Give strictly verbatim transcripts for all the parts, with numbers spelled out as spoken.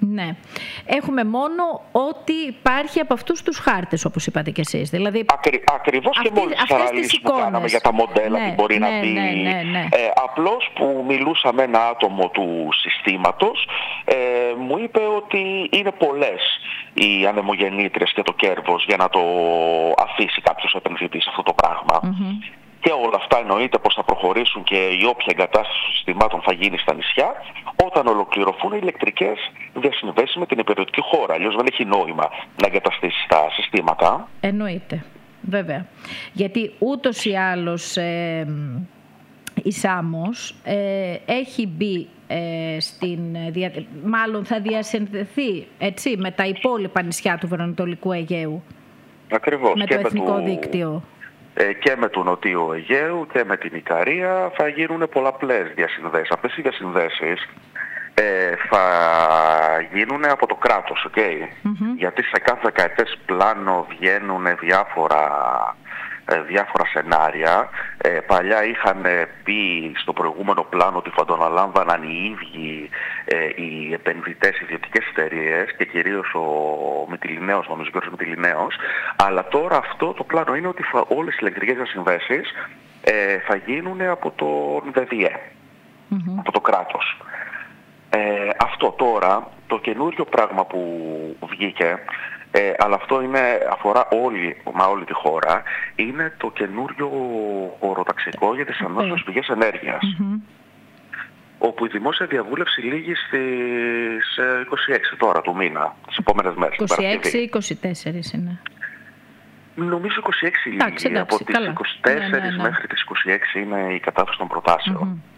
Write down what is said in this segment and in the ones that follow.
Ναι. Έχουμε μόνο ό,τι υπάρχει από αυτούς τους χάρτες, όπως είπατε κι εσείς. Δηλαδή, Ακρι, ακριβώς αυτή, και μόλις τις αναλύσεις που κάναμε για τα μοντέλα, ναι, τι μπορεί ναι, να μπει. Ναι, ναι, ναι. Ε, απλώς που μιλούσα με ένα άτομο του συστήματος, ε, μου είπε ότι είναι πολλές οι ανεμογεννήτριες και το κέρβος για να το αφήσει κάποιος επενδυτή σε αυτό το πράγμα. Mm-hmm. Και όλα αυτά εννοείται πως θα προχωρήσουν και η όποια εγκατάσταση των συστημάτων θα γίνει στα νησιά όταν ολοκληρωθούν οι ηλεκτρικές διασυνδέσεις με την υπηρετική χώρα. Αλλιώς δεν έχει νόημα να εγκαταστήσεις τα συστήματα. Εννοείται, βέβαια. Γιατί ούτως ή άλλως ε, η Σάμος ε, έχει μπει ε, στην... Δια... μάλλον θα διασυνδεθεί, έτσι, με τα υπόλοιπα νησιά του Βορειοανατολικού Αιγαίου. Ακριβώς. Με και το εθνικό με του... δίκτυο. Και με του Νοτίου Αιγαίου και με την Ικαρία θα γίνουν πολλαπλές διασυνδέσεις. Αυτές οι διασυνδέσεις ε, θα γίνουν από το κράτος, okay? Mm-hmm. Γιατί σε κάθε δεκαετές πλάνο βγαίνουν διάφορα, ε, διάφορα σενάρια. Ε, παλιά είχαν πει στο προηγούμενο πλάνο ότι θα το αναλάμβαναν οι ίδιοι ε, οι επενδυτές, οι ιδιωτικές εταιρείες και κυρίως ο Μυτιληναίος, ο Γιώργος Μυτιληναίος. Αλλά τώρα αυτό το πλάνο είναι ότι θα, όλες οι ηλεκτρικές διασυνδέσεις ε, θα γίνουν από τον ΔΔΕ, mm-hmm. από το κράτος. Ε, αυτό τώρα, το καινούριο πράγμα που βγήκε, ε, αλλά αυτό είναι, αφορά όλη, μα όλη τη χώρα, είναι το καινούριο χωροταξικό για τις ανανεώσιμες πηγές ενέργειας. Mm-hmm. Όπου η δημόσια διαβούλευση λήγει στις είκοσι έξι τώρα του μήνα, τις επόμενες μέρες. είκοσι έξι είκοσι τέσσερα είναι. Νομίζω είκοσι έξι λήγει, εντάξει, εντάξει, από τις καλά. είκοσι τέσσερα ναι, ναι, ναι. μέχρι τις είκοσι έξι είναι η κατάθεση των προτάσεων. Mm-hmm.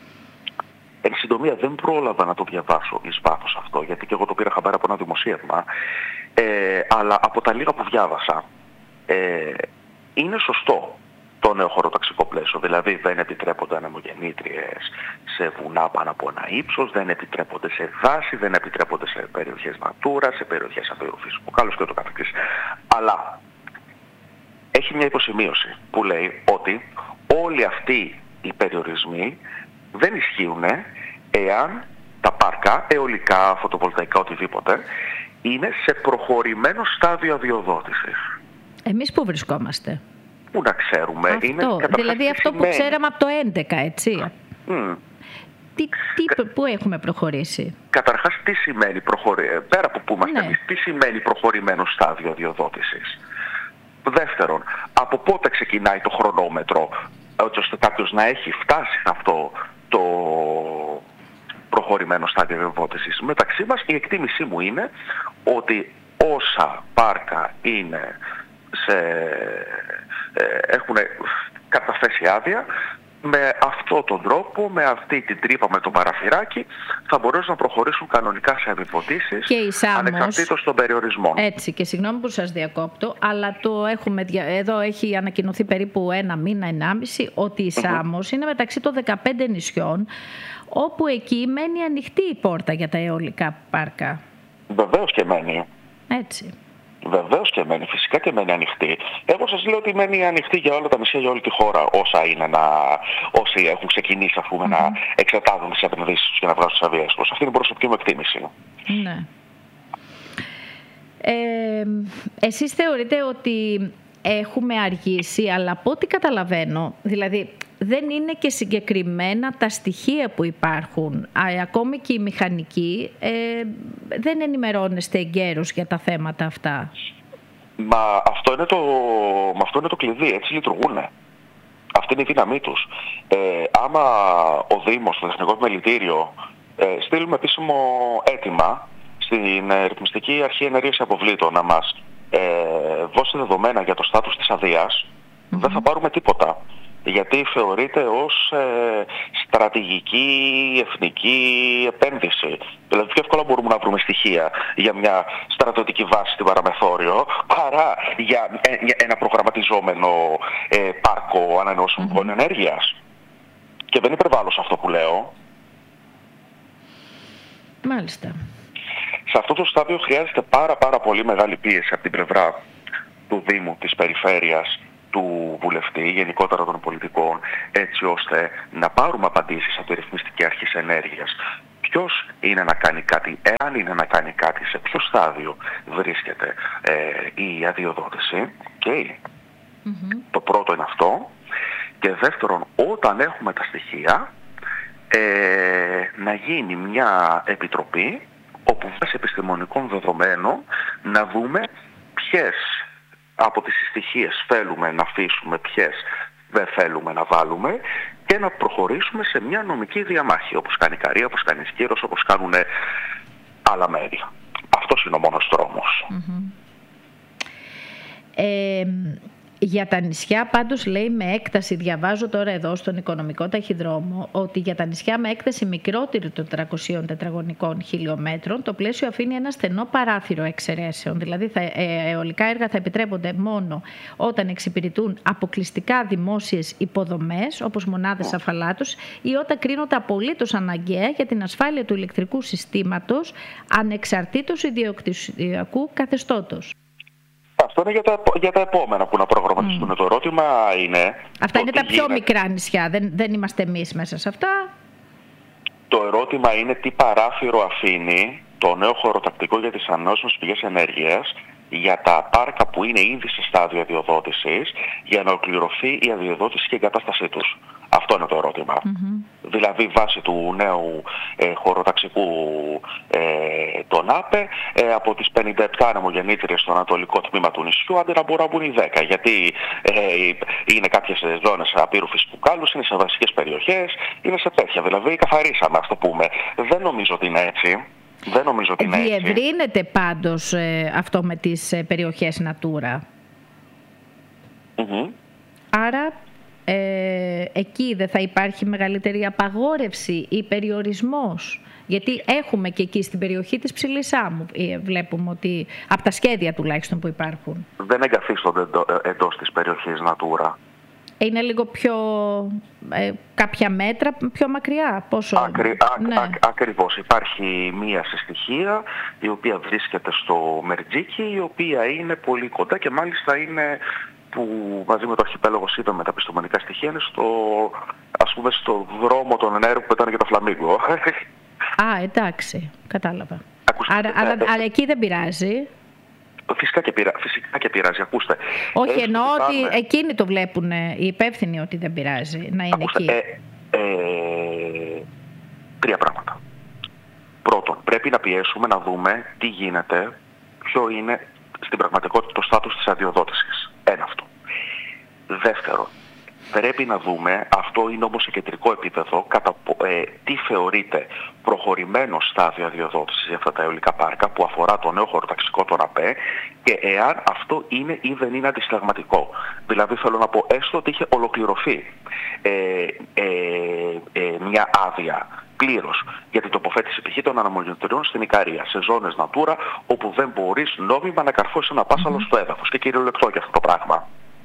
Εν συντομία, δεν πρόλαβα να το διαβάσω εις βάθος αυτό, γιατί και εγώ το πήρα χαμπάρι από ένα δημοσίευμα, ε, αλλά από τα λίγα που διάβασα, ε, είναι σωστό το νέο χωροταξικό πλαίσιο. Δηλαδή δεν επιτρέπονται ανεμογεννήτριες σε βουνά πάνω από ένα ύψος, δεν επιτρέπονται σε δάση, δεν επιτρέπονται σε περιοχές Natura, σε περιοχές αφαιοφυσικού κάλους και ούτω καθεξής. Αλλά έχει μια υποσημείωση που λέει ότι όλοι αυτοί οι περιορισμοί δεν ισχύουν εάν τα πάρκα, αιωλικά, φωτοβολταϊκά, οτιδήποτε, είναι σε προχωρημένο στάδιο αδειοδότησης. Εμείς πού βρισκόμαστε? Πού να ξέρουμε. Αυτό, είναι δηλαδή αυτό που ξέραμε από το έντεκα, έτσι. Mm. Τι, τι, πού έχουμε προχωρήσει? Καταρχάς, τι σημαίνει προχωρη... πέρα από πού είμαστε ναι. εμείς, τι σημαίνει προχωρημένο στάδιο αδειοδότησης? Δεύτερον, από πότε ξεκινάει το χρονόμετρο, έτσι ώστε κάποιος να έχει φτάσει αυτό το προχωρημένο στάδιο αδειοδότησης? Μεταξύ μας, η εκτίμησή μου είναι ότι όσα πάρκα είναι σε, ε, έχουν καταθέσει άδεια, με αυτόν τον τρόπο, με αυτή την τρύπα, με το παραθυράκι, θα μπορέσουν να προχωρήσουν κανονικά σε αδειοδοτήσεις, ανεξαρτήτως των περιορισμών. Έτσι, και συγγνώμη που σας διακόπτω, αλλά το έχουμε, εδώ έχει ανακοινωθεί περίπου ένα μήνα, ενάμιση, ότι η Σάμος mm-hmm. είναι μεταξύ των δεκαπέντε νησιών, όπου εκεί μένει ανοιχτή η πόρτα για τα αιωλικά πάρκα. Βεβαίως και μένει. Έτσι. Βεβαίως και μένει, φυσικά και μένει ανοιχτή. Εγώ σας λέω ότι μένει ανοιχτή για όλα τα νησιά, για όλη τη χώρα, όσα είναι να, όσοι έχουν ξεκινήσει ας πούμε, mm-hmm. να εξετάζουν τις επενδύσεις τους και να βγάζουν τις αδειές τους. Αυτή είναι η προσωπική μου εκτίμηση. Ναι. Ε, εσείς θεωρείτε ότι έχουμε αργήσει, αλλά από ό,τι καταλαβαίνω, δηλαδή δεν είναι και συγκεκριμένα τα στοιχεία που υπάρχουν. Α, ακόμη και οι μηχανικοί ε, δεν ενημερώνεστε εγκαίρως για τα θέματα αυτά. Μα αυτό είναι το, μα αυτό είναι το κλειδί, έτσι λειτουργούν. Αυτή είναι η δύναμή τους. Ε, άμα ο Δήμος, το Εθνικό Επιμελητήριο, ε, στείλουμε επίσημο αίτημα στην ε, Ρυθμιστική Αρχή Ενέργειας Αποβλήτων να μας ε, δώσει δεδομένα για το στάτους της αδείας, mm-hmm. δεν θα πάρουμε τίποτα. Γιατί θεωρείται ως ε, στρατηγική εθνική επένδυση. Δηλαδή πιο εύκολα μπορούμε να βρούμε στοιχεία για μια στρατιωτική βάση στην Παραμεθόριο παρά για, ε, για ένα προγραμματιζόμενο ε, πάρκο ανανεώσιμων πηγών mm-hmm. ενέργειας. Και δεν υπερβάλλω σε αυτό που λέω. Μάλιστα. Σε αυτό το στάδιο χρειάζεται πάρα πάρα πολύ μεγάλη πίεση από την πλευρά του Δήμου, της Περιφέρειας, του βουλευτή, γενικότερα των πολιτικών, έτσι ώστε να πάρουμε απαντήσεις από τη Ρυθμιστική Αρχή Ενέργειας. ποιος είναι να κάνει κάτι, εάν είναι να κάνει κάτι, σε ποιο στάδιο βρίσκεται ε, η αδειοδότηση. Okay. Mm-hmm. Το πρώτο είναι αυτό. Και δεύτερον, όταν έχουμε τα στοιχεία, ε, να γίνει μια επιτροπή όπου βάσει επιστημονικών δεδομένων να δούμε ποιες από τις στοιχείες θέλουμε να αφήσουμε, ποιες δεν θέλουμε να βάλουμε και να προχωρήσουμε σε μια νομική διαμάχη, όπως κάνει η Ικαρία, όπως κάνει η Σκύρος, όπως κάνουν άλλα μέρη. Αυτός είναι ο μόνος δρόμος. Mm-hmm. Ε, για τα νησιά πάντως λέει με έκταση, διαβάζω τώρα εδώ στον οικονομικό ταχυδρόμο, ότι για τα νησιά με έκταση μικρότερη των τριακοσίων τετραγωνικών χιλιόμετρων το πλαίσιο αφήνει ένα στενό παράθυρο εξαιρέσεων. Δηλαδή θα, ε, αιωλικά έργα θα επιτρέπονται μόνο όταν εξυπηρετούν αποκλειστικά δημόσιες υποδομές όπως μονάδες αφαλάτους ή όταν κρίνονται απολύτως αναγκαία για την ασφάλεια του ηλεκτρικού συστήματος ανεξαρτήτως ιδιοκτησιακού καθεστώτος. Αυτό είναι για τα, για τα επόμενα που να προγραμματιστούν. Mm. Το ερώτημα είναι... Αυτά είναι τα πιο γίνεται... μικρά νησιά, δεν, δεν είμαστε εμείς μέσα σε αυτά. Το ερώτημα είναι τι παράθυρο αφήνει το νέο χωροτακτικό για τις ανανεώσιμες πηγές ενέργειας για τα πάρκα που είναι ήδη σε στάδιο αδειοδότησης για να ολοκληρωθεί η αδειοδότηση και η εγκατάστασή τους. Αυτό είναι το ερώτημα. Mm-hmm. Δηλαδή βάσει του νέου ε, χωροταξικού ε, των ΑΠΕ ε, από τις πενήντα επτά ανεμογεννήτριες στο ανατολικό τμήμα του νησιού άντε να μπορούν να μπουν οι δέκα, γιατί ε, είναι κάποιες ζώνες απείρου φυσικού κάλους, είναι σε βασικές περιοχές, είναι σε τέτοια. Δηλαδή καθαρίσαμε, ας το πούμε. Δεν νομίζω ότι είναι έτσι. Δεν νομίζω ότι είναι έτσι. Διευρύνεται πάντως ε, αυτό με τις ε, περιοχές Natura. Mm-hmm. Άρα ε, εκεί δεν θα υπάρχει μεγαλύτερη απαγόρευση ή περιορισμός. Γιατί έχουμε και εκεί στην περιοχή της Ψηλής Άμμου, ε, βλέπουμε ότι από τα σχέδια τουλάχιστον που υπάρχουν. Δεν εγκαθίστονται εντός της περιοχής Natura. Είναι λίγο πιο, ε, κάποια μέτρα πιο μακριά, πόσο... Ακρι, α, ναι. α, ακριβώς. Υπάρχει μία συστοιχεία η οποία βρίσκεται στο Μερτζίκι, η οποία είναι πολύ κοντά και μάλιστα είναι που μαζί με το αρχιπέλαγο Σίδα με τα επιστημονικά στοιχεία είναι στο, ας πούμε, στο δρόμο των ενέργων που πετάνε για το Φλαμίγκο. Α, εντάξει, κατάλαβα. Ακούστε, άρα, ε, άρα, ε, αλλά εκεί δεν πειράζει. Φυσικά και, πειρα, φυσικά και πειράζει, ακούστε. Όχι, Έστω εννοώ ότι ότι πάνε... εκείνοι το βλέπουν, οι υπεύθυνοι, ότι δεν πειράζει να είναι ακούστε, εκεί. Ε, ε, τρία πράγματα. Πρώτον, πρέπει να πιέσουμε να δούμε τι γίνεται, ποιο είναι στην πραγματικότητα το στάτους της αδειοδότησης. Ένα αυτό. Δεύτερον, πρέπει να δούμε, αυτό είναι όμως σε κεντρικό επίπεδο, κατά, ε, τι θεωρείται προχωρημένο στάδιο αδειοδότησης για αυτά τα αιωλικά πάρκα που αφορά το νέο χωροταξικό των ΑΠΕ και εάν αυτό είναι ή δεν είναι αντισταγματικό. Δηλαδή θέλω να πω έστω ότι είχε ολοκληρωθεί ε, ε, ε, μια άδεια πλήρως για την τοποθέτηση π.χ. των ανεμογεννητριών στην Ικαρία, σε ζώνες Natura όπου δεν μπορείς νόμιμα να καρφώσεις ένα πάσαλο mm-hmm. στο έδαφος και κυριολεκτό και αυτό το πράγμα.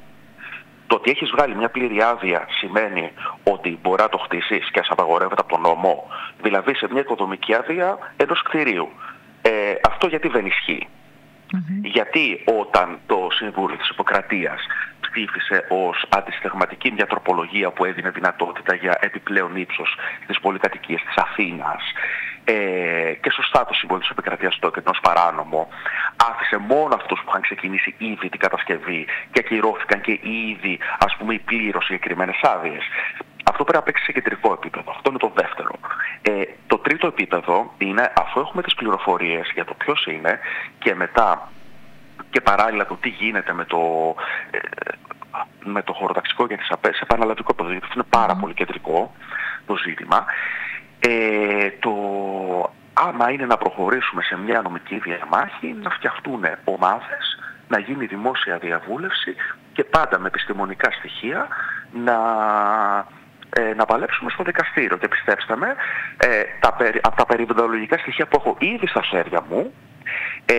Το ότι έχεις βγάλει μια πλήρη άδεια σημαίνει ότι μπορεί να το χτίσεις και ας απαγορεύεται από τον νόμο, δηλαδή σε μια οικοδομική άδεια ενός κτηρίου. Ε, αυτό γιατί δεν ισχύει. Mm-hmm. Γιατί όταν το Συμβούλιο της Ιπποκρατίας ψήφισε ως αντισυνταγματική μια τροπολογία που έδινε δυνατότητα για επιπλέον ύψος στις πολυκατοικίες της Αθήνας ε, και σωστά το Συμβούλιο της Επικρατείας το έκανε ως παράνομο, άφησε μόνο αυτούς που είχαν ξεκινήσει ήδη την κατασκευή και ακυρώθηκαν και ήδη, ας πούμε, οι πλήρως συγκεκριμένες άδειες. Αυτό πρέπει να παίξει σε κεντρικό επίπεδο. Αυτό είναι το δεύτερο. Ε, το τρίτο επίπεδο είναι, αφού έχουμε τις πληροφορίες για το ποιος είναι και μετά και παράλληλα το τι γίνεται με το, ε, με το χωροταξικό για τις ΑΠΕ σε επαναλαβικό επίπεδο, γιατί αυτό είναι πάρα mm. πολύ κεντρικό το ζήτημα. Ε, το άμα είναι να προχωρήσουμε σε μια νομική διαμάχη, να φτιαχτούν ομάδες, να γίνει δημόσια διαβούλευση και πάντα με επιστημονικά στοιχεία να, ε, να παλέψουμε στο δικαστήριο. Και πιστέψτε με, ε, τα περι, από τα περιβαλλοντολογικά στοιχεία που έχω ήδη στα χέρια μου, ε,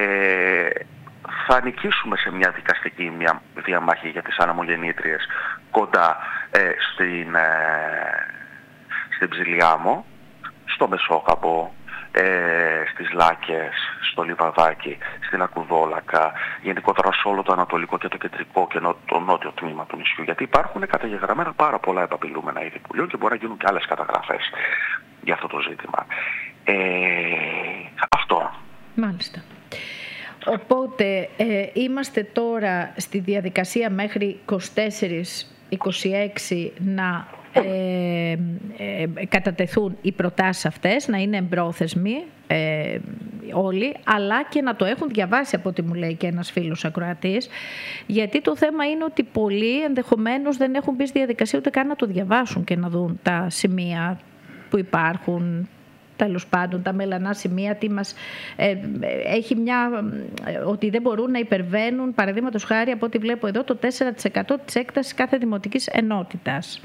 θα νικήσουμε σε μια δικαστική μια διαμάχη για τις ανεμογεννήτριες κοντά ε, στην, ε, στην Ψηλή Άμμο, στο Μεσόκαμπο, ε, στις Λάκες, στο Λιβαδάκι, στην Ακουδόλακα, γενικότερα σε όλο το ανατολικό και το κεντρικό και το νότιο τμήμα του νησιού. Γιατί υπάρχουν καταγεγραμμένα πάρα πολλά επαπειλούμενα είδη πουλιών και μπορεί να γίνουν και άλλες καταγραφές για αυτό το ζήτημα. Ε, αυτό. Μάλιστα. Οπότε ε, είμαστε τώρα στη διαδικασία μέχρι είκοσι τέσσερα είκοσι έξι να ε, ε, κατατεθούν οι προτάσεις αυτές, να είναι εμπρόθεσμοι ε, όλοι, αλλά και να το έχουν διαβάσει, από ό,τι μου λέει και ένας φίλος ακροατής, γιατί το θέμα είναι ότι πολλοί ενδεχομένως δεν έχουν μπει στη διαδικασία ούτε καν να το διαβάσουν και να δουν τα σημεία που υπάρχουν, τέλος πάντων τα μελανά σημεία, τι μας ε, έχει μια, ότι δεν μπορούν να υπερβαίνουν, παραδείγματος χάρη από ό,τι βλέπω εδώ, το τέσσερα τοις εκατό της έκτασης κάθε δημοτικής ενότητας.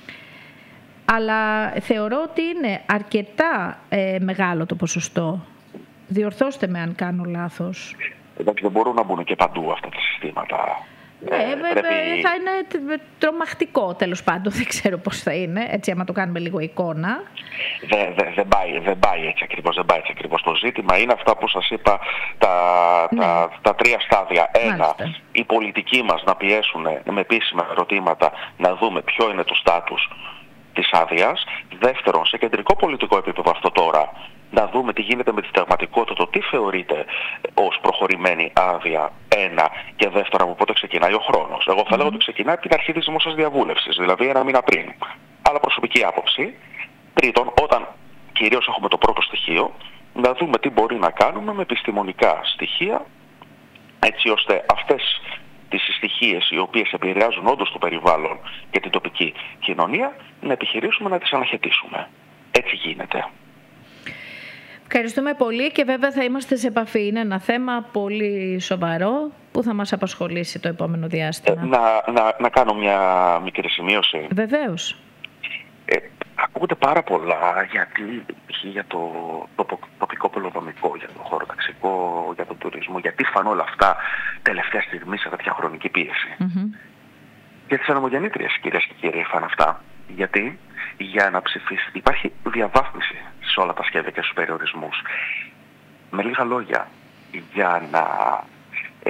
Αλλά θεωρώ ότι είναι αρκετά ε, μεγάλο το ποσοστό. Διορθώστε με αν κάνω λάθος. Εντάξει, δεν μπορούν να μπουν και παντού αυτά τα συστήματα. Ναι, ε, βέβαια, πρέπει... θα είναι τρομακτικό, τέλος πάντων, δεν ξέρω πώς θα είναι, έτσι άμα το κάνουμε λίγο εικόνα. Δεν δε, δε πάει, δε πάει έτσι ακριβώς, δεν πάει έτσι ακριβώς. Το ζήτημα είναι αυτά που σας είπα, τα, ναι. τα, τα τρία στάδια. Ένα, μάλιστα, οι πολιτικοί μας να πιέσουν με επίσημα ερωτήματα να δούμε ποιο είναι το στάτους της άδειας. Δεύτερον, σε κεντρικό πολιτικό επίπεδο αυτό τώρα, να δούμε τι γίνεται με τη συνταγματικότητα, το τι θεωρείται ως προχωρημένη άδεια, ένα, και δεύτερον, από πότε ξεκινάει ο χρόνος. Εγώ θα mm-hmm. λέγω ότι ξεκινάει από την αρχή της δημόσιας διαβούλευσης, δηλαδή ένα μήνα πριν. Αλλά προσωπική άποψη. Τρίτον, όταν κυρίως έχουμε το πρώτο στοιχείο, να δούμε τι μπορεί να κάνουμε με επιστημονικά στοιχεία, έτσι ώστε αυτές τις στοιχείες οι οποίες επηρεάζουν όντως το περιβάλλον και την τοπική κοινωνία, να επιχειρήσουμε να τις αναχαιτήσουμε. Έτσι γίνεται. Ευχαριστούμε πολύ και βέβαια θα είμαστε σε επαφή. Είναι ένα θέμα πολύ σοβαρό που θα μας απασχολήσει το επόμενο διάστημα. Ε, να, να, να κάνω μια μικρή σημείωση. Βεβαίως. Ε, ακούγονται πάρα πολλά γιατί, για το, το, το τοπικό πολεοδομικό, για το χωροταξικό, για τον τουρισμό, γιατί φαν όλα αυτά τελευταία στιγμή σε τέτοια χρονική πίεση. Mm-hmm. Για τις ανεμογεννήτριες, κυρίες και κύριοι, φαν αυτά. Γιατί για να ψηφίσει υπάρχει διαβάθμιση σε όλα τα σχέδια και στους περιορισμούς. Με λίγα λόγια, για να ε,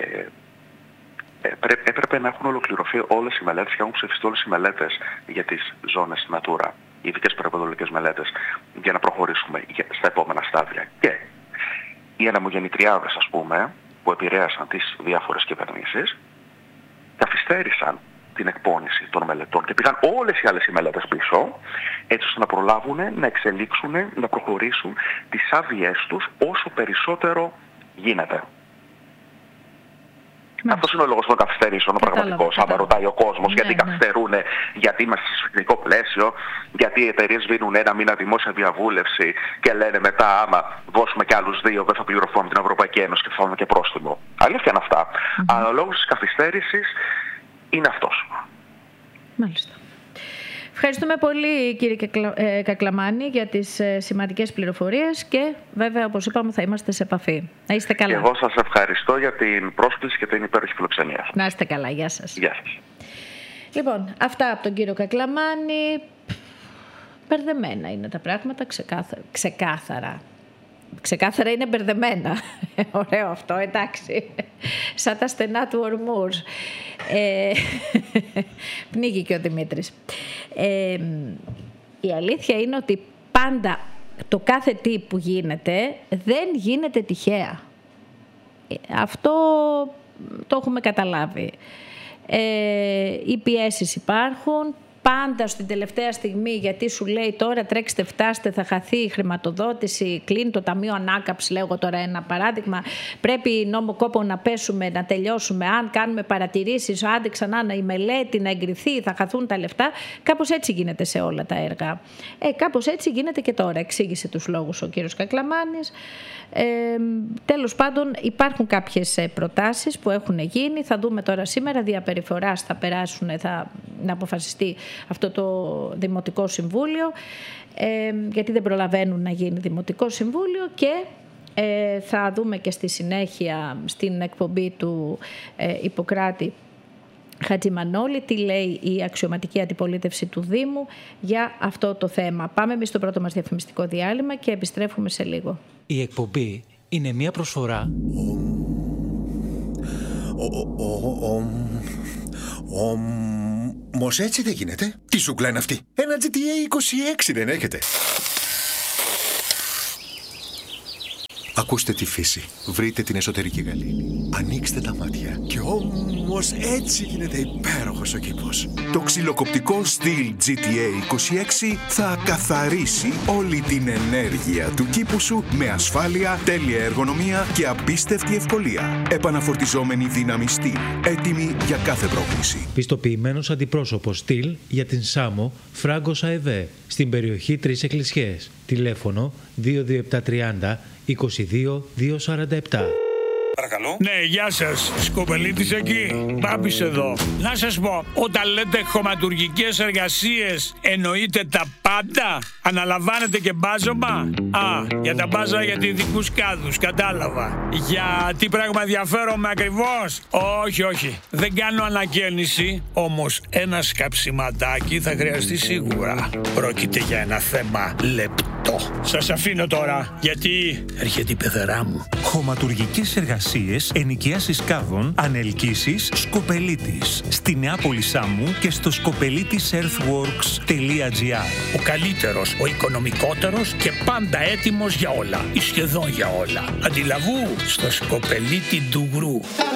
ε, έπρεπε να έχουν ολοκληρωθεί όλες οι μελέτες και έχουν ψηφιστεί όλες οι μελέτες για τις ζώνες Natura, οι ειδικές περιβαλλοντικές μελέτες, για να προχωρήσουμε στα επόμενα στάδια. Και οι ανεμογεννητριάδες, ας πούμε, που επηρέασαν τις διάφορες κυβερνήσεις, καθυστέρησαν την εκπόνηση των μελετών και πήγαν όλες οι άλλες οι μελέτες πίσω, έτσι ώστε να προλάβουν, να εξελίξουν, να προχωρήσουν τις άδειές τους όσο περισσότερο γίνεται. Ναι. Αυτός είναι ο λόγος των καθυστερήσεων, ο πραγματικός. Αν ρωτάει ο κόσμος, ναι, γιατί ναι. καθυστερούν, γιατί είμαστε σε εθνικό πλαίσιο, γιατί οι εταιρείες δίνουν ένα μήνα δημόσια διαβούλευση και λένε μετά, άμα δώσουμε και άλλους δύο, δεν θα πληρωθούμε από την Ευρωπαϊκή Ένωση και θα φάμε και πρόστιμο. Αλήθεια είναι αυτά. Mm-hmm. Αλλά ο λόγος της καθυστέρησης είναι αυτός. Μάλιστα. Ευχαριστούμε πολύ, κύριε Κακλαμάνη, για τις σημαντικές πληροφορίες και βέβαια, όπως είπαμε, θα είμαστε σε επαφή. Να είστε καλά. Και εγώ σας ευχαριστώ για την πρόσκληση και την υπέροχη φιλοξενία. Να είστε καλά. Γεια σας. Γεια σας. Λοιπόν, αυτά από τον κύριο Κακλαμάνη. Μπερδεμένα είναι τα πράγματα, ξεκάθαρα. ξεκάθαρα. Ξεκάθαρα είναι μπερδεμένα. Ωραίο αυτό, εντάξει. Σαν τα στενά του ορμούς. Ε, πνίγει και ο Δημήτρης. Ε, η αλήθεια είναι ότι πάντα το κάθε τι που γίνεται δεν γίνεται τυχαία. Αυτό το έχουμε καταλάβει. Ε, οι πιέσεις υπάρχουν. Πάντα στην τελευταία στιγμή, γιατί σου λέει τώρα τρέξτε, φτάστε, θα χαθεί η χρηματοδότηση, κλείνει το Ταμείο Ανάκαμψης, λέγω τώρα ένα παράδειγμα, πρέπει νόμο κόπο να πέσουμε, να τελειώσουμε, αν κάνουμε παρατηρήσεις, άντε ξανά να η μελέτη να εγκριθεί, θα χαθούν τα λεφτά. Κάπως έτσι γίνεται σε όλα τα έργα. Ε, κάπως έτσι γίνεται και τώρα, εξήγησε τους λόγους ο κύριος Κακλαμάνης. Ε, τέλος πάντων υπάρχουν κάποιες προτάσεις που έχουν γίνει, θα δούμε τώρα σήμερα, διαπεριφοράς θα περάσουν, θα να αποφασιστεί αυτό το Δημοτικό Συμβούλιο, ε, γιατί δεν προλαβαίνουν να γίνει Δημοτικό Συμβούλιο και ε, θα δούμε και στη συνέχεια στην εκπομπή του ε, Ιπποκράτη Χατζημανόλη, τι λέει η αξιωματική αντιπολίτευση του Δήμου για αυτό το θέμα. Πάμε εμείς στο πρώτο μας διαφημιστικό διάλειμμα και επιστρέφουμε σε λίγο. Η εκπομπή είναι μια προσφορά. Όμως έτσι δεν γίνεται. Τι ζούγκλα είναι αυτή? Ένα τζι τι έι είκοσι έξι δεν έχετε? Ακούστε τη φύση. Βρείτε την εσωτερική γαλήνη. Ανοίξτε τα μάτια. Και όμως έτσι γίνεται υπέροχος ο κήπος. Το ξυλοκοπτικό Stihl τζι τι έι είκοσι έξι θα καθαρίσει όλη την ενέργεια του κήπου σου με ασφάλεια, τέλεια εργονομία και απίστευτη ευκολία. Επαναφορτιζόμενη δύναμη Stihl. Έτοιμη για κάθε πρόκληση. Πιστοποιημένος αντιπρόσωπος Stihl για την Σάμο Φράγκος ΑΕΒ στην περιοχή Τρεις Εκκλησιές. Τηλέφωνο δύο δύο επτά τριάντα είκοσι δύο διακόσια σαράντα επτά. Παρακαλώ. Ναι, γεια σας. Σκοπελίτης εκεί. Μπάμπης εδώ. Να σας πω, όταν λέτε χωματουργικές εργασίες, εννοείτε τα πάντα? Αναλαμβάνετε και μπάζωμα? Α, για τα μπάζα για ειδικούς κάδους, κατάλαβα. Για τι πράγμα ενδιαφέρομαι ακριβώς? Όχι, όχι. Δεν κάνω ανακαίνιση, όμως ένα σκαψιματάκι θα χρειαστεί σίγουρα. Πρόκειται για ένα θέμα λεπτό. Σας αφήνω τώρα, γιατί έρχεται η πεθερά μου. Χωματουργικές εργασίες, ενοικιάσεις κάδων, ανελκύσεις, Σκοπελίτης. Στη Νεάπολη Σάμου και στο σκοπελίτης earthworks τελεία τζι άρ. Ο καλύτερος, ο οικονομικότερος και πάντα έτοιμος για όλα. Ή σχεδόν για όλα. Αντιλαβού στο Σκοπελίτη Ντουγρού.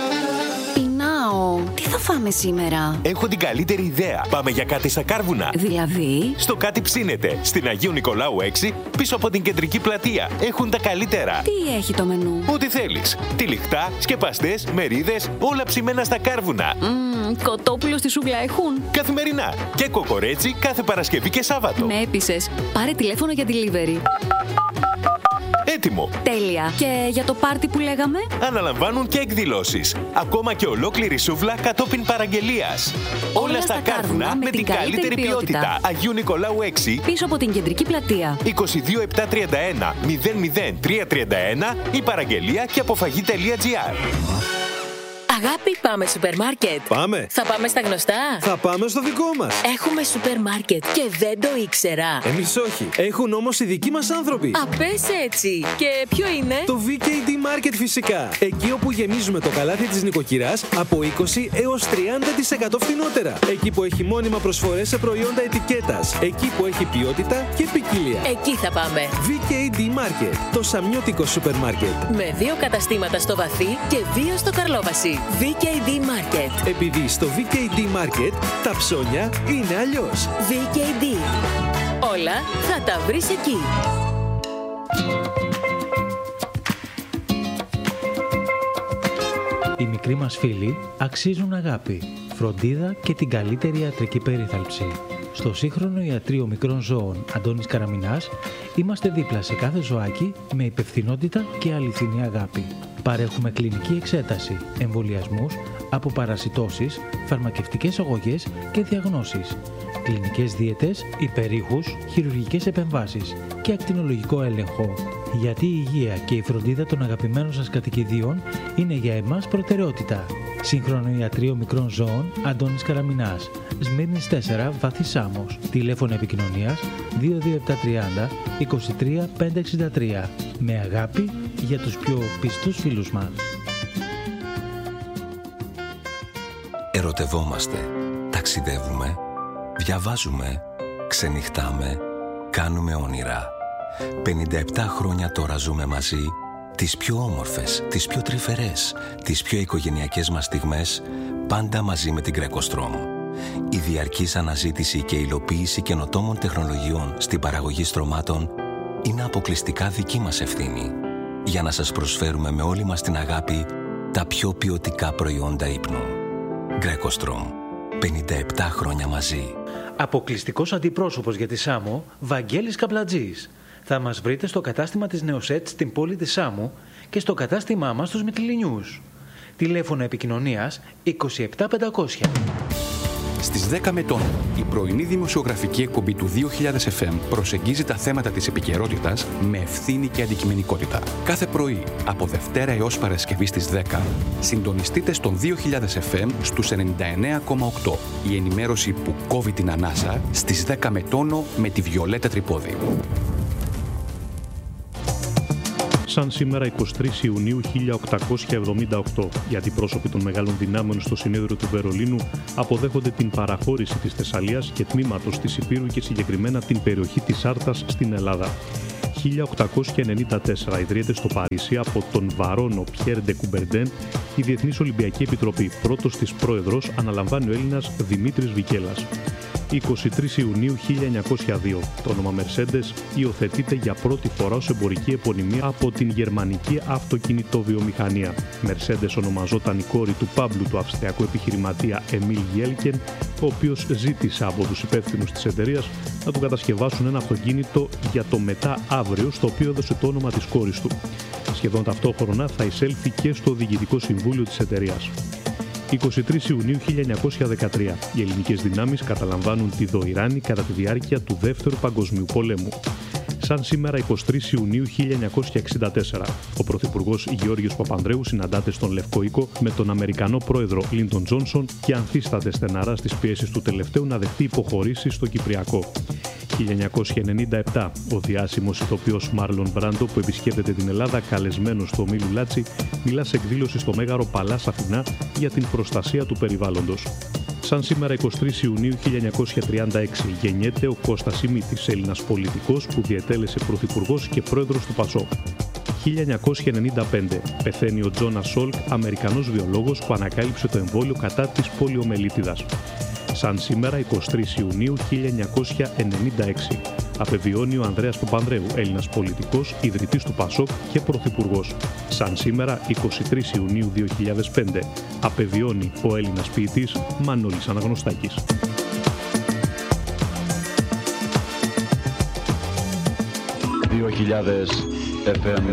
Πεινάω. Τι θα φάμε σήμερα? Έχω την καλύτερη ιδέα. Πάμε για κάτι στα Κάρβουνα. Δηλαδή? Στο Κάτι Ψήνεται. Στην Αγίου Νικολάου έξι, πίσω από την κεντρική πλατεία. Έχουν τα καλύτερα. Τι έχει το μενού? Ό,τι θέλεις. Τυλιχτά, σκεπαστές, μερίδες, όλα ψημένα στα Κάρβουνα. Mm, κοτόπουλο στη σούβλα έχουν? Καθημερινά. Και κοκορέτσι κάθε Παρασκευή και Σάββατο. Με έπεισες. Πάρε τηλέφωνο για delivery. Έτοιμο. Τέλεια. Και για το πάρτι που λέγαμε? Αναλαμβάνουν και εκδηλώσεις. Ακόμα και ολόκληρη σούβλα κατόπιν παραγγελίας. Όλα, Όλα στα Κάρβουνα με την καλύτερη ποιότητα. ποιότητα. Αγίου Νικολάου έξι. Πίσω από την κεντρική πλατεία. είκοσι δύο επτακόσια τριάντα ένα μηδέν μηδέν τριακόσια τριάντα ένα ή παραγγελία και αποφαγή τελεία τζι άρ. Αγάπη, πάμε σούπερ μάρκετ. Πάμε. Θα πάμε στα γνωστά. Θα πάμε στο δικό μας. Έχουμε σούπερ μάρκετ και δεν το ήξερα. Εμείς όχι. Έχουν όμως οι δικοί μας άνθρωποι. Α, πες έτσι. Και ποιο είναι? Το βι κέι ντι Market φυσικά. Εκεί όπου γεμίζουμε το καλάθι της νοικοκυράς από είκοσι έως τριάντα τοις εκατό φθηνότερα. Εκεί που έχει μόνιμα προσφορές σε προϊόντα ετικέτας. Εκεί που έχει ποιότητα και ποικιλία. Εκεί θα πάμε. βι κέι ντι Market. Το σαμιώτικο σούπερ μάρκετ. Με δύο καταστήματα στο Βαθύ και δύο στο Καρλόβαση. βι κέι ντι Market. Επειδή στο βι κέι ντι Market τα ψώνια είναι αλλιώς. βι κέι ντι. Όλα θα τα βρεις εκεί. Οι μικροί μας φίλοι αξίζουν αγάπη, φροντίδα και την καλύτερη ιατρική περίθαλψη. Στο σύγχρονο ιατρείο μικρών ζώων Αντώνης Καραμινάς είμαστε δίπλα σε κάθε ζωάκι με υπευθυνότητα και αληθινή αγάπη. Παρέχουμε κλινική εξέταση, εμβολιασμούς, αποπαρασιτώσεις, φαρμακευτικές αγωγές και διαγνώσεις, κλινικές δίαιτες, υπερήχους, χειρουργικές επεμβάσεις και ακτινολογικό έλεγχο. Γιατί η υγεία και η φροντίδα των αγαπημένων σας κατοικιδίων είναι για εμάς προτεραιότητα. Σύγχρονο ιατρείο μικρών ζώων Αντώνης Καραμινάς, Σμύρνης τέσσερα, Βαθύ Σάμος. Τηλέφωνο επικοινωνίας δύο δύο επτά τριάντα είκοσι τρία πεντακόσια εξήντα τρία. Με αγάπη για τους πιο πιστούς φίλους μας. Ερωτευόμαστε, ταξιδεύουμε, διαβάζουμε, ξενυχτάμε, κάνουμε όνειρα. πενήντα επτά χρόνια τώρα ζούμε μαζί, τις πιο όμορφες, τις πιο τρυφερές, τις πιο οικογενειακές μας στιγμές, πάντα μαζί με την Greco-Strom. Η διαρκής αναζήτηση και υλοποίηση καινοτόμων τεχνολογιών στην παραγωγή στρωμάτων είναι αποκλειστικά δική μας ευθύνη, για να σας προσφέρουμε με όλη μας την αγάπη τα πιο ποιοτικά προϊόντα ύπνου. Greco-Strom. πενήντα επτά χρόνια μαζί. Αποκλειστικός αντιπρόσωπος για τη Σάμο, Βαγγέλης Καπλατζής. Θα μας βρείτε στο κατάστημα της Νεοσέτ στην πόλη της Σάμου και στο κατάστημά μας στους Μυτιληνιούς. Τηλέφωνο επικοινωνίας είκοσι επτά πεντακόσια. Στις δέκα με τόνο, η πρωινή δημοσιογραφική εκπομπή του δύο χιλιάδες εφ εμ προσεγγίζει τα θέματα της επικαιρότητας με ευθύνη και αντικειμενικότητα. Κάθε πρωί, από Δευτέρα έως Παρασκευή στις δέκα, συντονιστείτε στον δύο χιλιάδες εφ εμ στους ενενήντα εννέα κόμμα οκτώ. Η ενημέρωση που κόβει την ανάσα στις δέκα με τόνο με τη Βιολέτα Τρυπόδη. Σαν σήμερα εικοστή τρίτη Ιουνίου χίλια οκτακόσια εβδομήντα οκτώ, οι αντιπρόσωποι των μεγάλων δυνάμεων στο Συνέδριο του Βερολίνου αποδέχονται την παραχώρηση της Θεσσαλίας και τμήματος της Ηπείρου και συγκεκριμένα την περιοχή της Άρτας στην Ελλάδα. χίλια οκτακόσια ενενήντα τέσσερα ιδρύεται στο Παρίσι από τον Βαρόνο Πιέρ ντε Κουμπερντέν η Διεθνής Ολυμπιακή Επιτροπή. Πρώτος της πρόεδρος αναλαμβάνει ο Έλληνας Δημήτρης Βικέλας. εικοστή τρίτη Ιουνίου χίλια εννιακόσια δύο. Το όνομα Mercedes υιοθετείται για πρώτη φορά ως εμπορική επωνυμία από την γερμανική αυτοκινητοβιομηχανία. Mercedes ονομαζόταν η κόρη του Πάμπλου, του αυστριακού επιχειρηματία Εμίλ Γέλκεν, ο οποίος ζήτησε από τους υπεύθυνους της εταιρείας να του κατασκευάσουν ένα αυτοκίνητο για το μετά αύριο, στο οποίο έδωσε το όνομα της κόρης του. Σχεδόν ταυτόχρονα θα εισέλθει και στο διοικητικό συμβούλιο της εταιρείας. εικοστή τρίτη Ιουνίου χίλια εννιακόσια δεκατρία. Οι ελληνικές δυνάμεις καταλαμβάνουν τη Δοϊράνη κατά τη διάρκεια του Δεύτερου Παγκοσμίου Πολέμου. Σαν σήμερα εικοστή τρίτη Ιουνίου χίλια εννιακόσια εξήντα τέσσερα. Ο Πρωθυπουργός Γεώργιος Παπανδρέου συναντάται στον Λευκό Οίκο με τον Αμερικανό πρόεδρο Λίντον Τζόνσον και ανθίσταται στεναρά στις πιέσεις του τελευταίου να δεχτεί υποχωρήσεις στο Κυπριακό. χίλια εννιακόσια ενενήντα επτά. Ο διάσημος ηθοποιός Μάρλον Μπράντο, που επισκέπτεται την Ελλάδα καλεσμένος στο Μήλου Λάτσι, μιλά σε εκδήλωση στο Μέγαρο Παλάς Αθηνά για την προστασία του περιβάλλοντος. Σαν σήμερα εικοστή τρίτη Ιουνίου χίλια εννιακόσια τριάντα έξι γεννιέται ο Κώστας Σιμίτης, Έλληνας πολιτικός που διετέλεσε πρωθυπουργός και πρόεδρος του ΠΑΣΟΚ. χίλια εννιακόσια ενενήντα πέντε πεθαίνει ο Τζόνα Σόλκ, Αμερικανός βιολόγος που ανακάλυψε το εμβόλιο κατά της πολιομελίτιδας. Σαν σήμερα εικοστή τρίτη Ιουνίου χίλια εννιακόσια ενενήντα έξι απεβιώνει ο Ανδρέας Παπανδρέου, Έλληνας πολιτικός, ιδρυτής του ΠΑΣΟΚ και πρωθυπουργός. Σαν σήμερα εικοστή τρίτη Ιουνίου δύο χιλιάδες πέντε απεβιώνει ο Έλληνας ποιητής Μανώλης Αναγνωστάκης. δύο χιλιάδες εφ εμ.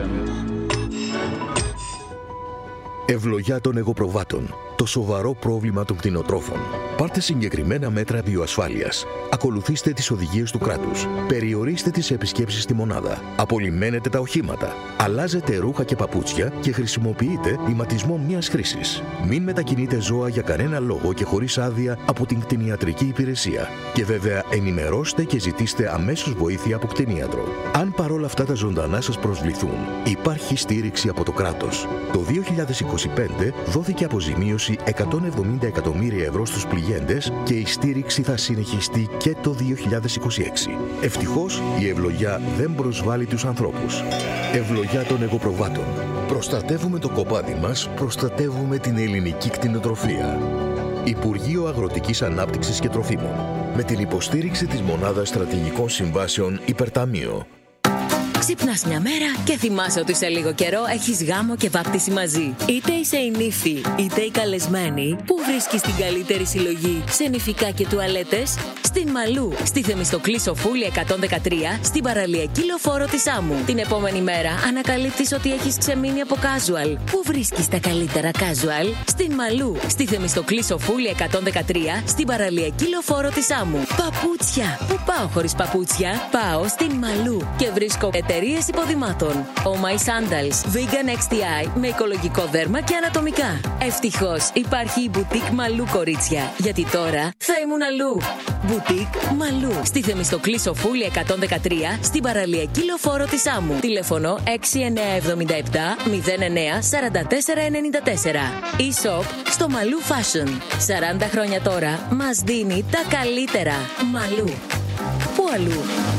Ευλογιά των εγωπροβάτων. Το σοβαρό πρόβλημα των κτηνοτρόφων. Πάρτε συγκεκριμένα μέτρα βιοασφάλειας. Ακολουθήστε τις οδηγίες του κράτους. Περιορίστε τις επισκέψεις στη μονάδα. Απολυμμένετε τα οχήματα. Αλλάζετε ρούχα και παπούτσια και χρησιμοποιείτε ηματισμό μιας χρήσης. Μην μετακινείτε ζώα για κανένα λόγο και χωρίς άδεια από την κτηνιατρική υπηρεσία. Και βέβαια ενημερώστε και ζητήστε αμέσως βοήθεια από κτηνίατρο. Αν παρόλα αυτά τα ζωντανά σας προσβληθούν, υπάρχει στήριξη από το κράτος. Το δύο χιλιάδες είκοσι πέντε δόθηκε αποζημίωση εκατόν εβδομήντα εκατομμύρια ευρώ στους πληγέντες και η στήριξη θα συνεχιστεί και το δύο χιλιάδες είκοσι έξι. Ευτυχώς η ευλογιά δεν προσβάλλει τους ανθρώπους. Ευλογιά των εγωπροβάτων. Προστατεύουμε το κοπάδι μας, προστατεύουμε την ελληνική κτηνοτροφία. Υπουργείο Αγροτικής Ανάπτυξης και Τροφίμων. Με την υποστήριξη της Μονάδας Στρατηγικών Συμβάσεων Υπερταμείο. Ξυπνάς μια μέρα και θυμάσαι ότι σε λίγο καιρό έχεις γάμο και βάπτιση μαζί. Είτε είσαι η νύφη, είτε η καλεσμένη, που βρίσκεις την καλύτερη συλλογή σε νηφικά και τουαλέτες? Στην Μαλού, στη Θεμιστοκλή Σοφούλη εκατόν δεκατρία, στην παραλιακή λεωφόρο της Άμμου. Την επόμενη μέρα ανακαλύπτεις ότι έχεις ξεμείνει από casual. Πού βρίσκεις τα καλύτερα casual? Στην Μαλού, στη Θεμιστοκλή Σοφούλη εκατόν δεκατρία, στην παραλιακή λεωφόρο της Άμμου. Παπούτσια! Πού πάω χωρίς παπούτσια? Πάω στην Μαλού και βρίσκω εταιρείες υποδημάτων. Oh My Sandals, Vegan εξ τι άι με οικολογικό δέρμα και ανατομικά. Ευτυχώς υπάρχει η Boutique Μαλού, κορίτσια, γιατί τώρα θα ήμουν αλλού. Boutique Μαλού, στη Θεμιστοκλή Σοφούλη εκατόν δεκατρία, στην παραλιακή λεωφόρο της Άμμου. Τηλέφωνο έξι εννιά εβδομήντα επτά μηδέν εννιά σαράντα τέσσερα ενενήντα τέσσερα. E-shop στο Μαλού Fashion. σαράντα χρόνια τώρα μας δίνει τα καλύτερα. Μαλού. Πού αλλού?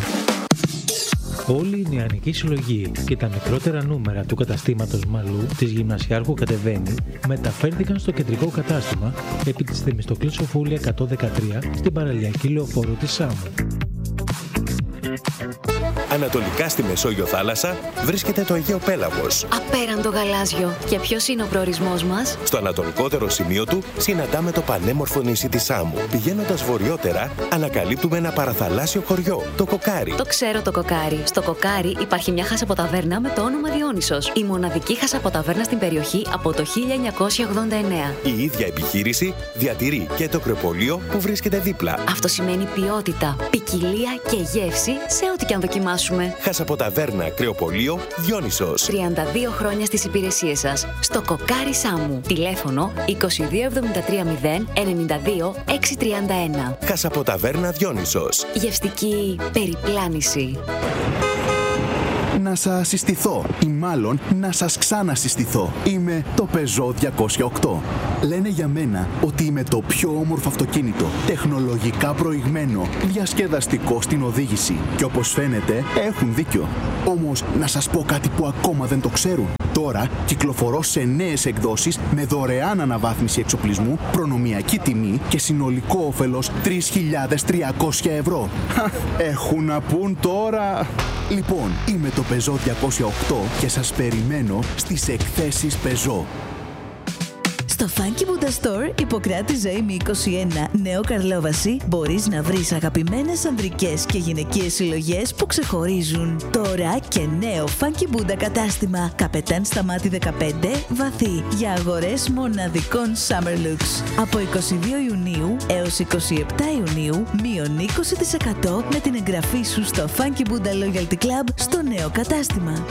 Όλη η νεανική συλλογή και τα μικρότερα νούμερα του καταστήματος Μαλού της Γυμνασιάρχου Κατεβαίνει μεταφέρθηκαν στο κεντρικό κατάστημα επί της Θεμιστοκλής Σοφούλη εκατόν δεκατρία στην παραλιακή λεωφόρο της Άμμου. Ανατολικά στη Μεσόγειο θάλασσα βρίσκεται το Αιγαίο Πέλαγος. Απέραντο γαλάζιο. Και ποιος είναι ο προορισμός μας? Στο ανατολικότερο σημείο του συναντάμε το πανέμορφο νησί της Σάμου. Πηγαίνοντας βορειότερα, ανακαλύπτουμε ένα παραθαλάσσιο χωριό, το Κοκάρι. Το ξέρω το Κοκάρι. Στο Κοκάρι υπάρχει μια χασαποταβέρνα με το όνομα Διόνυσος. Η μοναδική χασαποταβέρνα στην περιοχή από το χίλια εννιακόσια ογδόντα εννέα. Η ίδια επιχείρηση διατηρεί και το κρεοπολείο που βρίσκεται δίπλα. Αυτό σημαίνει ποιότητα, ποικιλία και γεύση σε ό,τι και αν δοκιμάσουμε. Χασαποταβέρνα κρεοπολείο Διόνυσος. τριάντα δύο χρόνια στις υπηρεσίες σας. Στο Κοκάρι Σάμου. Τηλέφωνο είκοσι δύο εβδομήντα τρία μηδέν ενενήντα δύο εξακόσια τριάντα ένα. Χασαποταβέρνα Διόνυσος. Γευστική περιπλάνηση. Να σας συστηθώ ή μάλλον να σας ξανασυστηθώ. Είμαι το Peugeot διακόσια οκτώ. Λένε για μένα ότι είμαι το πιο όμορφο αυτοκίνητο, τεχνολογικά προηγμένο, διασκεδαστικό στην οδήγηση. Και όπως φαίνεται έχουν δίκιο. Όμως να σας πω κάτι που ακόμα δεν το ξέρουν. Τώρα κυκλοφορώ σε νέες εκδόσεις με δωρεάν αναβάθμιση εξοπλισμού, προνομιακή τιμή και συνολικό όφελος τρεις χιλιάδες τριακόσια ευρώ. Έχουν να πούν τώρα. Λοιπόν, είμαι το Peugeot διακόσια οκτώ και σας περιμένω στις εκθέσεις Peugeot. Στο Funky Buddha Store, Ιπποκράτη Ζωήμη είκοσι ένα, Νέο Καρλόβαση, μπορείς να βρεις αγαπημένες ανδρικές και γυναικείες συλλογές που ξεχωρίζουν. Τώρα και νέο Funky Buddha κατάστημα, Καπετάν Σταμάτη δεκαπέντε, Βαθύ, για αγορές μοναδικών Summer Looks. Από είκοσι δύο Ιουνίου έως είκοσι επτά Ιουνίου, μείον είκοσι τοις εκατό με την εγγραφή σου στο Funky Buddha Loyalty Club στο νέο κατάστημα.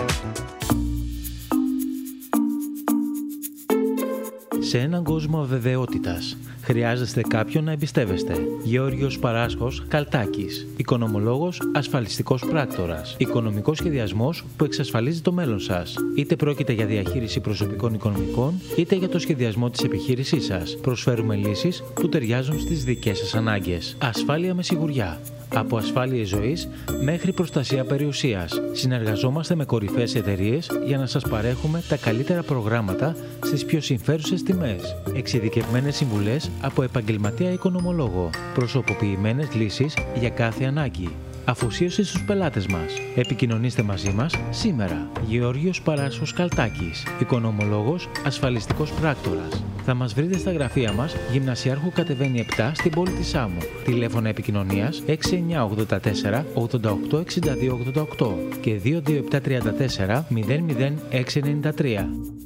Σε έναν κόσμο αβεβαιότητας, χρειάζεστε κάποιον να εμπιστεύεστε. Γεώργιος Παράσχος Καλτάκης. Οικονομολόγος, ασφαλιστικός πράκτορας. Οικονομικός σχεδιασμός που εξασφαλίζει το μέλλον σας. Είτε πρόκειται για διαχείριση προσωπικών οικονομικών, είτε για το σχεδιασμό της επιχείρησής σας. Προσφέρουμε λύσεις που ταιριάζουν στις δικές σας ανάγκες. Ασφάλεια με σιγουριά. Από ασφάλειες ζωής μέχρι προστασία περιουσίας. Συνεργαζόμαστε με κορυφαίες εταιρείες για να σας παρέχουμε τα καλύτερα προγράμματα στις πιο συμφέρουσες τιμές. Εξειδικευμένες συμβουλές από επαγγελματία οικονομολόγο. Προσωποποιημένες λύσεις για κάθε ανάγκη. Αφοσίωση στους πελάτες μας. Επικοινωνήστε μαζί μας σήμερα. Γεώργιος Παράσχος Καλτάκης. Οικονομολόγος, ασφαλιστικός πράκτορας. Θα μας βρείτε στα γραφεία μας, Γυμνασιάρχου κατεβαίνει επτά στην πόλη της Σάμου. Τηλέφωνα επικοινωνίας έξι εννιά ογδόντα τέσσερα ογδόντα οκτώ εξήντα δύο ογδόντα οκτώ και δύο δύο επτά τριάντα τέσσερα μηδέν μηδέν έξι ενενήντα τρία.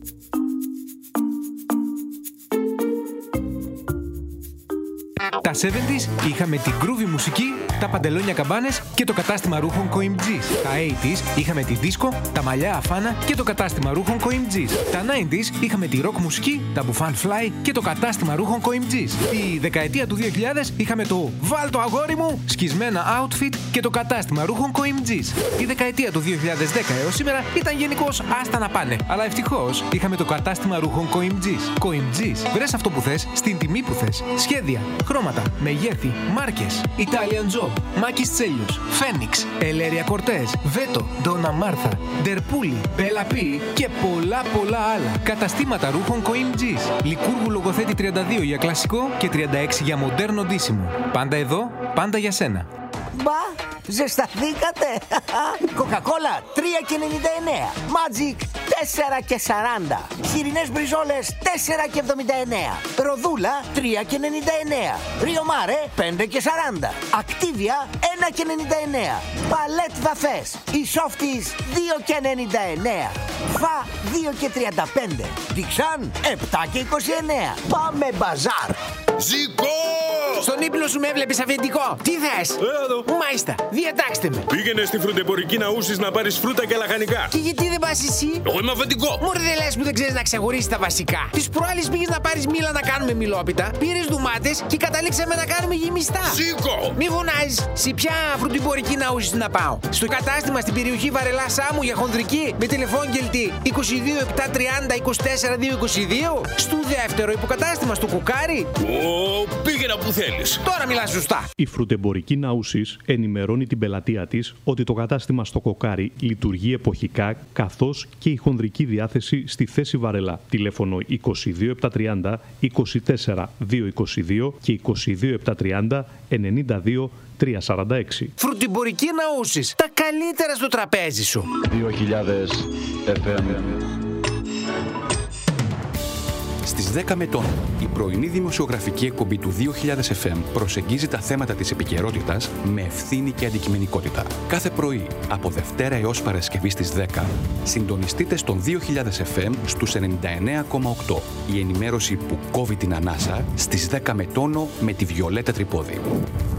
Τα εβδομήντα είχαμε την groovy μουσική, τα παντελόνια καμπάνες και το κατάστημα ρούχων Coimgis. Τα ογδόντα είχαμε τη δίσκο, τα μαλλιά αφάνα και το κατάστημα ρούχων Coimgis. Τα ενενήντα είχαμε τη rock μουσική, τα μπουφάν fly και το κατάστημα ρούχων Coimgis. Τη δεκαετία του δύο χιλιάδες είχαμε το «Βάλ το αγόρι μου» σκισμένα outfit και το κατάστημα ρούχων Coimgis. Η δεκαετία του δύο χιλιάδες δέκα έως σήμερα ήταν γενικώς άστα να πάνε. Αλλά ευτυχώς είχαμε το κατάστημα ρούχων Coimgis. Coimgis, βρες αυτό που θες, στην τιμή που θες. Σχέδια, χρώματα, μεγέθη, μάρκες, Italian Job, Μάκης Τσέλιος, Φένιξ, Ελέρια Κορτές, Βέτο, Ντόνα Μάρθα, Ντερπούλη, Μπελαπή και πολλά πολλά άλλα. Καταστήματα ρούχων Coimgis. Λικούργου Λογοθέτη τριάντα δύο για κλασικό και τριάντα έξι για μοντέρνο ντύσιμο. Πάντα εδώ, πάντα για σένα. Μπα, ζεσταθήκατε! Coca-Cola τρία και ενενήντα εννέα. Magic τέσσερα και σαράντα. Χοιρινές μπριζόλες τέσσερα και εβδομήντα εννέα. Ροδούλα τρία και ενενήντα εννέα. Ριο Μάρε πέντε και σαράντα. Activia ένα και ενενήντα εννέα. Παλέτ βαφές. Οι Softies δύο και ενενήντα εννέα. Φα δύο και τριάντα πέντε. Διξάν επτά και είκοσι εννέα. Πάμε μπαζάρ. Ζήκω! Στον ύπνο σου με έβλεπες αφεντικό. Τι θες? Έλα εδώ. Μάλιστα, διατάξτε με. Πήγαινε στη φρουτεμπορική να ούσεις να πάρεις φρούτα και λαχανικά. Και γιατί δεν πας εσύ? Εγώ είμαι αφεντικό. Μωρέ δεν λες που δεν ξέρεις να ξεχωρίσεις τα βασικά. Τις προάλλες πήγες να πάρεις μήλα να κάνουμε μιλόπιτα, πήρες ντουμάτες και καταλήξαμε να κάνουμε γεμιστά. Σήκω! Μη φωνάζεις. Σε ποια φρουτεμπορική να ούσεις να πάω? Στο κατάστημα στην περιοχή Βαρελά Σάμου για χονδρική με τηλεφώνγελτη είκοσι δύο επτά τριάντα είκοσι τέσσερα δύο είκοσι δύο. Στο δεύτερο υποκατάστημα στο Κοκάρι. Ω, πήγαινα που θέλεις. Τώρα μιλάς σωστά. Η φρουτεμπορική Ναούσης ενημερώνει την πελατεία της ότι το κατάστημα στο Κοκάρι λειτουργεί εποχικά, καθώς και η χονδρική διάθεση στη θέση Βαρελά. Τηλέφωνο είκοσι δύο επτά τριάντα είκοσι τέσσερα δύο είκοσι δύο και είκοσι δύο επτά τριάντα ενενήντα δύο τρία σαράντα έξι. Φρουτιμπορική Ναούσης. Τα καλύτερα στο τραπέζι σου. δύο χιλιάδες εφ εμ. Στις δέκα με τόνο, η πρωινή δημοσιογραφική εκπομπή του δύο χιλιάδες εφ εμ προσεγγίζει τα θέματα της επικαιρότητας με ευθύνη και αντικειμενικότητα. Κάθε πρωί, από Δευτέρα έως Παρασκευή στις δέκα, συντονιστείτε στον δύο χιλιάδες εφ εμ στους ενενήντα εννέα κόμμα οκτώ. Η ενημέρωση που κόβει την ανάσα στις δέκα με τόνο με τη Βιολέτα Τρυπόδη.